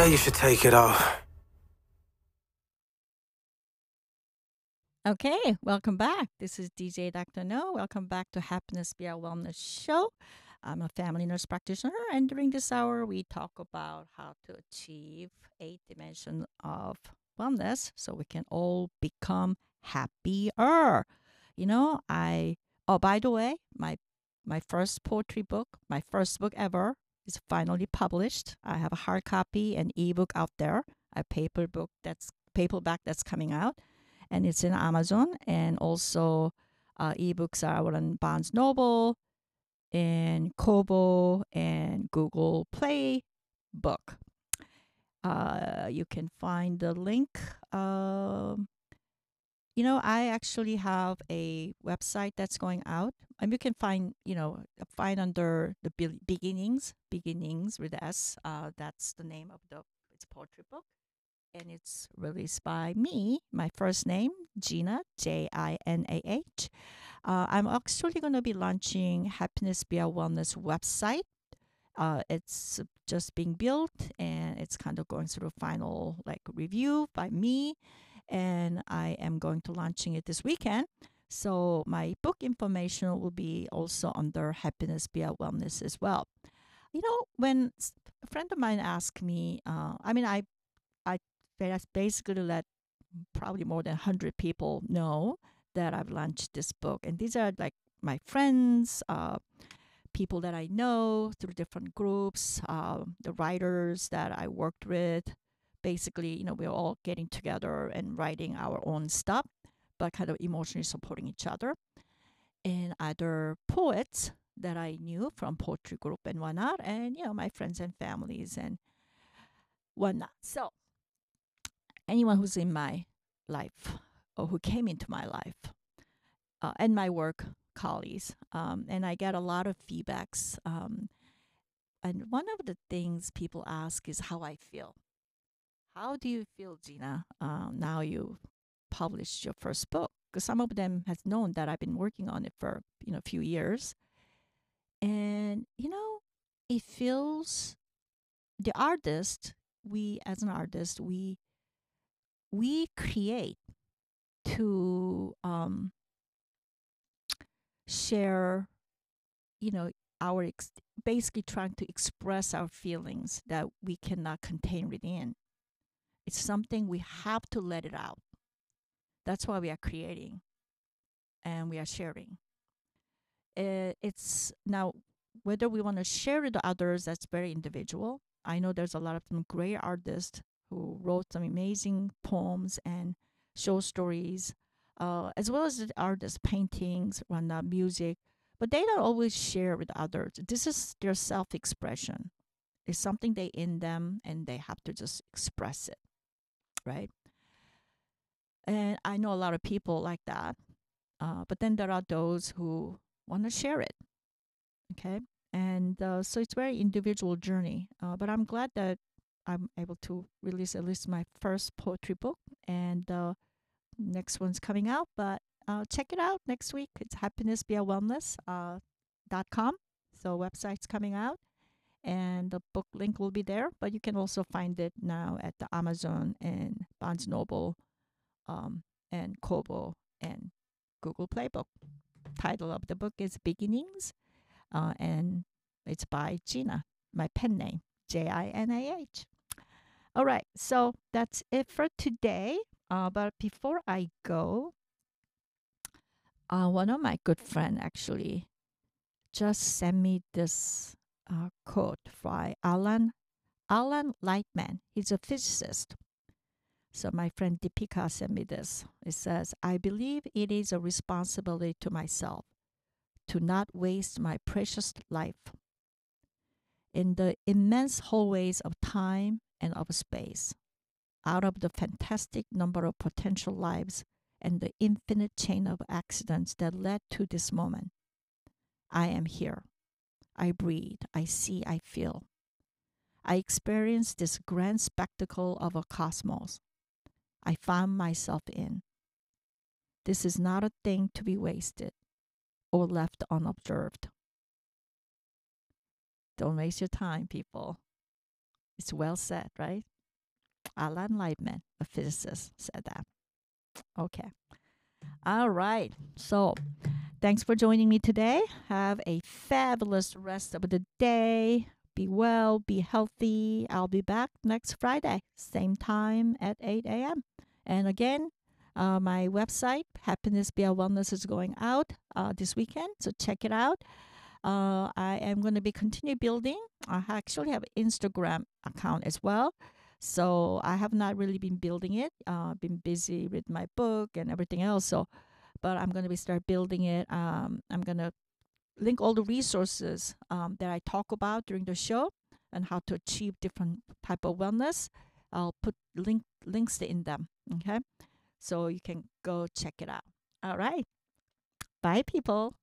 Yeah, you should take it off. Okay, welcome back. This is DJ Dr. No. Welcome back to Happiness Via Wellness Show. I'm a family nurse practitioner, and during this hour, we talk about how to achieve 8 dimensions of wellness so we can all become happier. By the way, my first poetry book, my first book ever, is finally published. I have a hard copy and ebook out there, a paperback that's coming out, and it's in Amazon, and also ebooks are on Barnes Noble and Kobo and Google Play Book. You can find the link. I actually have a website that's going out, and you can find under the beginnings with S. That's the name of it's poetry book, and it's released by me, my first name, Jinah, Jinah. I'm actually going to be launching Happiness Via Wellness website. It's just being built, and it's kind of going through final review by me, and I am going to launching it this weekend. So my book information will be also under Happiness Via Wellness as well. When a friend of mine asked me, I basically let probably more than 100 people know that I've launched this book. And these are like my friends, people that I know through different groups, the writers that I worked with. Basically, we're all getting together and writing our own stuff, but kind of emotionally supporting each other. And other poets that I knew from poetry group and whatnot, and my friends and families and whatnot. So anyone who's in my life or who came into my life and my work colleagues. And I get a lot of feedbacks. And one of the things people ask is how I feel. How do you feel, Jinah? Now you published your first book. Because some of them has known that I've been working on it for a few years, and it feels the artist. We as an artist, we create to share, you know, our basically trying to express our feelings that we cannot contain within. It's something we have to let it out. That's why we are creating and we are sharing. It's now whether we want to share it to others, that's very individual. I know there's a lot of some great artists who wrote some amazing poems and show stories, as well as the artists' paintings, run music, but they don't always share with others. This is their self-expression. It's something they in them, and they have to just express it, right? And I know a lot of people like that, but then there are those who want to share it. Okay, and so it's very individual journey. But I'm glad that I'm able to release at least my first poetry book, and next one's coming out. But check it out next week. It's happinessviawellness.com. So website's coming out, and the book link will be there. But you can also find it now at the Amazon and Barnes Noble, and Kobo and Google Playbook. Title of the book is Beginnings, and it's by Jinah, my pen name, Jinah. All right, so that's it for today. But before I go, one of my good friend actually just sent me this quote by Alan Lightman. He's a physicist. So my friend Deepika sent me this. It says, "I believe it is a responsibility to myself to not waste my precious life in the immense hallways of time and of space. Out of the fantastic number of potential lives and the infinite chain of accidents that led to this moment, I am here. I breathe, I see, I feel. I experience this grand spectacle of a cosmos I found myself in. This is not a thing to be wasted or left unobserved." Don't waste your time, people. It's well said, right? Alan Liebman, a physicist, said that. Okay. All right. So thanks for joining me today. Have a fabulous rest of the day. Be well, be healthy. I'll be back next Friday, same time at 8 a.m. And again, my website, Happiness Beyond Wellness, is going out this weekend, so check it out. I am going to be continue building. I actually have an Instagram account as well. So I have not really been building it. Been busy with my book and everything else. So, but I'm going to be start building it. I'm going to link all the resources that I talk about during the show and how to achieve different type of wellness. I'll put links in them. Okay, so you can go check it out. All right, bye, people.